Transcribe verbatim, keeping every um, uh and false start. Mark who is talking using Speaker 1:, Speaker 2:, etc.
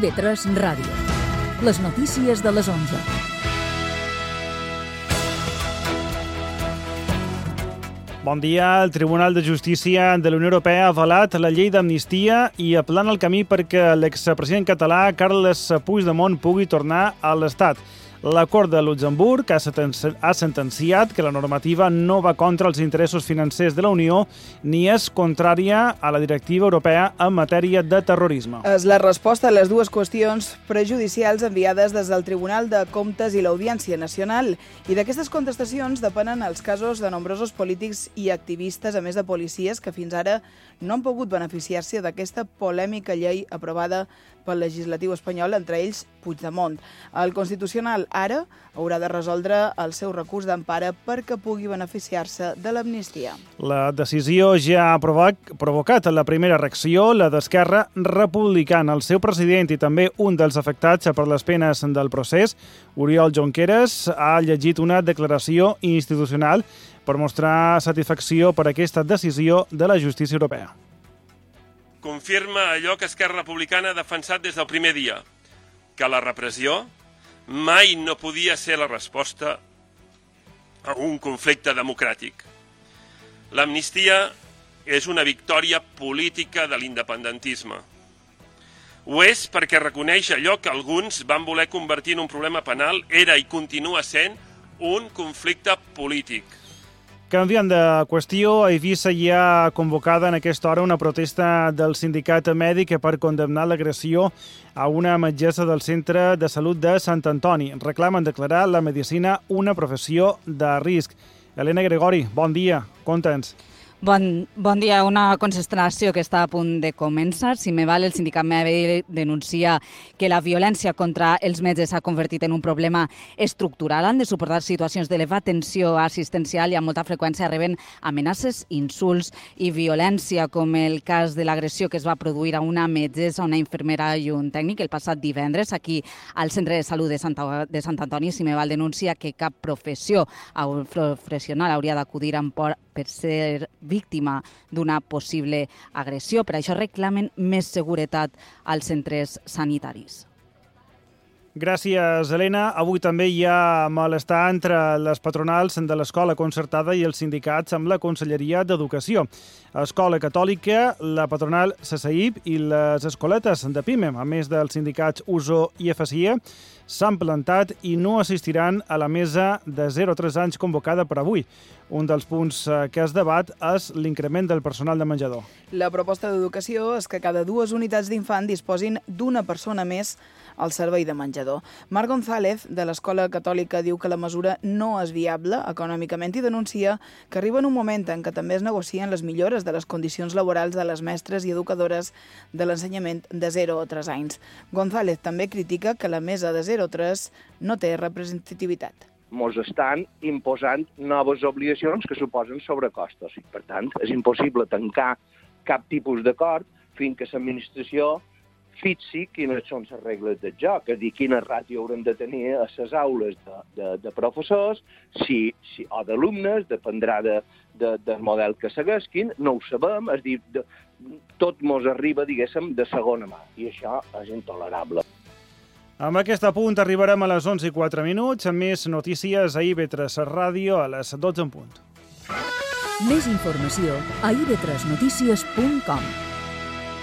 Speaker 1: I V tres Ràdio. Les notícies de les onze.
Speaker 2: Bon dia. El Tribunal de Justícia de la Unió Europea ha avalat la llei d'amnistia i aplana el camí perquè l'expresident català Carles Puigdemont pugui tornar a l'Estat. La Cort de Luxemburg ha sentenciat que la normativa no va contra els interessos financers de la Unió ni és contrària a la directiva europea en matèria de terrorisme.
Speaker 3: És la resposta a les dues qüestions prejudicials enviades des del Tribunal de Comptes i l'Audiència Nacional. I d'aquestes contestacions depenen els casos de nombrosos polítics i activistes, a més de policies, que fins ara no han pogut beneficiar-se d'aquesta polèmica llei aprovada pel legislatiu espanyol, entre ells Puigdemont. El Constitucional ara haurà de resoldre el seu recurs d'empara perquè pugui beneficiar-se de l'amnistia.
Speaker 2: La decisió ja ha provocat la primera reacció, la d'Esquerra Republicana. El seu president i també un dels afectats per les penes del procés, Oriol Junqueras, ha llegit una declaració institucional per mostrar satisfacció per aquesta decisió de la justícia europea.
Speaker 4: Confirma allò que Esquerra Republicana ha defensat des del primer dia, que la repressió mai no podia ser la resposta a un conflicte democràtic. L'amnistia és una victòria política de l'independentisme. Ho és perquè reconeix allò que alguns van voler convertir en un problema penal, era i continua sent un conflicte polític.
Speaker 2: Canviant de qüestió, a Eivissa hi ha convocada en aquesta hora una protesta del sindicat mèdic per condemnar l'agressió a una metgessa del Centre de Salut de Sant Antoni. Reclamen declarar la medicina una professió de risc. Helena Gregori, bon dia, conta'ns.
Speaker 5: Bon, bon dia. Una concentració que està a punt de començar. Si me val, el sindicat mèdic denuncia que la violència contra els metges s'ha convertit en un problema estructural. Han de suportar situacions d'elevada tensió assistencial i amb molta freqüència reben amenaces, insults i violència, com el cas de l'agressió que es va produir a una metgessa, una infermera i un tècnic el passat divendres aquí al Centre de Salut de Sant, de Sant Antoni. Si me val, denuncia que cap professió professional hauria d'acudir amb por per ser víctima d'una possible agressió. Per això reclamen més seguretat als centres sanitaris.
Speaker 2: Gràcies, Helena. Avui també hi ha malestar entre les patronals de l'Escola Concertada i els sindicats amb la Conselleria d'Educació. Escola Catòlica, la patronal C S I P i les escoletes de PIME, a més dels sindicats U S O i F S I E, s'han plantat i no assistiran a la mesa de zero a tres anys convocada per avui. Un dels punts que es debat és l'increment del personal de menjador.
Speaker 3: La proposta d'Educació és que cada dues unitats d'infant disposin d'una persona més al servei de menjador. Marc González, de l'Escola Catòlica, diu que la mesura no és viable econòmicament i denuncia que arriba en un moment en què també es negocien les millores de les condicions laborals de les mestres i educadores de l'ensenyament de zero a tres anys. González també critica que la mesa de zero a tres no té representativitat.
Speaker 6: Ens estan imposant noves obligacions que suposen sobrecostos. Per tant, és impossible tancar cap tipus d'acord fins que l'administració fixi quines són les regles del joc, és a dir, quina ràtio haurem de tenir a les aules de, de, de professors si, si, o d'alumnes, dependrà de, de, del model que seguesquin, no ho sabem, és a dir, de, tot mos arriba, diguéssim, de segona mà, i això és intolerable.
Speaker 2: Amb aquest apunt arribarem a les onze i quatre minuts, amb més notícies a I V tres Ràdio a les dotze en punt.
Speaker 1: Més informació a i v tres notícies punt com.